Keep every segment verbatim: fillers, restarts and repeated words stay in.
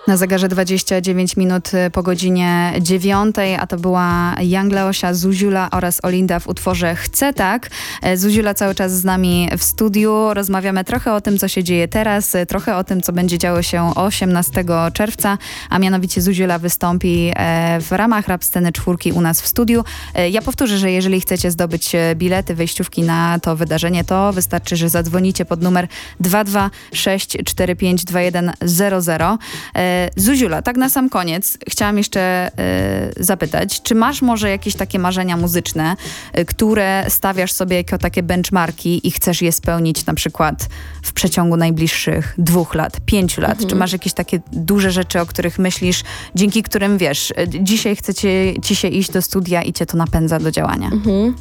Na zegarze dwadzieścia dziewięć minut po godzinie dziewiątej, a to była Young Leosia, Zuziula oraz Olinda w utworze Chcę tak. Zuziula cały czas z nami w studiu. Rozmawiamy trochę o tym, co się dzieje teraz, trochę o tym, co będzie działo się osiemnastego czerwca, a mianowicie Zuziula wystąpi w ramach Rap Sceny czwórki u nas w studiu. Ja powtórzę, że jeżeli chcecie zdobyć bilety, wejściówki na to wydarzenie, to wystarczy, że zadzwonicie pod numer dwa dwa sześć cztery pięć dwa jeden zero zero. Zuziula, tak na sam koniec chciałam jeszcze y, zapytać, czy masz może jakieś takie marzenia muzyczne, y, które stawiasz sobie jako takie benchmarki i chcesz je spełnić na przykład w przeciągu najbliższych dwóch lat, pięciu lat? Mhm. Czy masz jakieś takie duże rzeczy, o których myślisz, dzięki którym wiesz, y, dzisiaj chcecie ci się iść do studia i cię to napędza do działania? Mhm.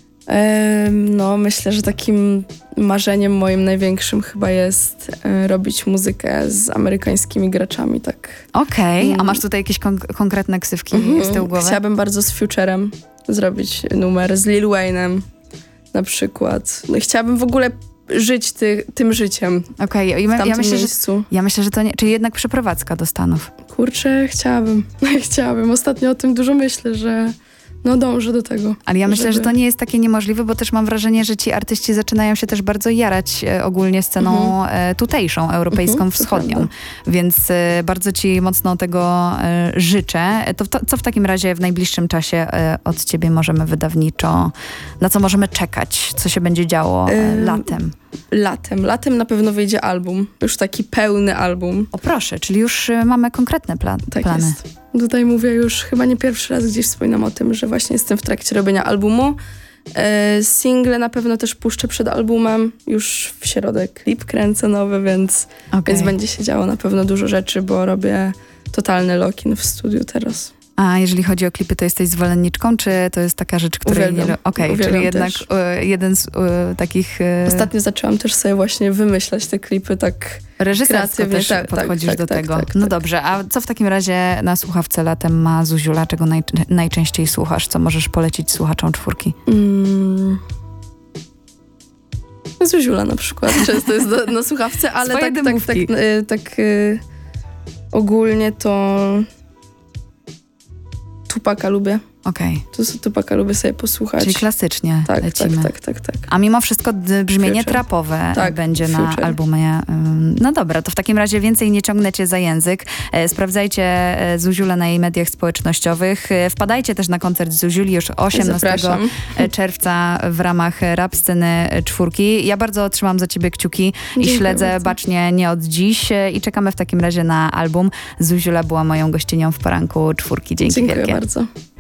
No, myślę, że takim marzeniem moim największym chyba jest e, robić muzykę z amerykańskimi graczami, tak. Okej, okay. A masz tutaj jakieś kon- konkretne ksywki mm-hmm. z tyłu głowy? Chciałabym bardzo z Futurem zrobić numer, z Lil Wayne'em na przykład. No, chciałabym w ogóle żyć ty, tym życiem. Okej, okay. ja, ja, myślę, że, ja myślę, że to nie... Czyli jednak przeprowadzka do Stanów. Kurczę, chciałabym. chciałabym. Ostatnio o tym dużo myślę, że no dążę do tego. Ale ja myślę, żeby... że to nie jest takie niemożliwe, bo też mam wrażenie, że ci artyści zaczynają się też bardzo jarać e, ogólnie sceną mhm. e, tutejszą, europejską, mhm, wschodnią. Więc e, bardzo ci mocno tego e, życzę. To, to co w takim razie w najbliższym czasie e, od ciebie możemy wydawniczo, na co możemy czekać? Co się będzie działo e, latem? Latem. Latem na pewno wyjdzie album. Już taki pełny album. O proszę, czyli już y, mamy konkretne plan- tak plany. Jest. Tutaj mówię już chyba nie pierwszy raz gdzieś wspominam o tym, że właśnie jestem w trakcie robienia albumu. E, single na pewno też puszczę przed albumem. Już w środę klip kręcę nowy, więc, okay. więc będzie się działo na pewno dużo rzeczy, bo robię totalny lock-in w studiu teraz. A jeżeli chodzi o klipy, to jesteś zwolenniczką, czy to jest taka rzecz, której Uwielbiam. nie... Okej, okay, czyli jednak y, jeden z y, takich... Y... Ostatnio zaczęłam też sobie właśnie wymyślać te klipy tak reżysersko też tak, podchodzisz tak, do tak, tego. Tak, tak, no tak. dobrze, a co w takim razie na słuchawce latem ma Zuziula, czego naj, najczęściej słuchasz? Co możesz polecić słuchaczom czwórki? Mm. Zuziula na przykład. Często jest do, na słuchawce, ale Swoje tak, tak, tak, tak, tak y, ogólnie to Tupaka lubię. Okej. Okay. To Tupaka lubię sobie posłuchać. Czyli klasycznie tak, lecimy. Tak, tak, tak, tak. A mimo wszystko brzmienie Future. trapowe tak, będzie Future. na albumie. No dobra, to w takim razie więcej nie ciągnę cię za język. Sprawdzajcie Zuziulę na jej mediach społecznościowych. Wpadajcie też na koncert Zuziuli już osiemnastego Zapraszam. czerwca w ramach Rap Sceny czwórki. Ja bardzo trzymam za ciebie kciuki Dziękuję i śledzę bardzo. bacznie nie od dziś i czekamy w takim razie na album. Zuziula była moją gościnią w poranku czwórki. Dzięki Dziękuję wielkie. bardzo.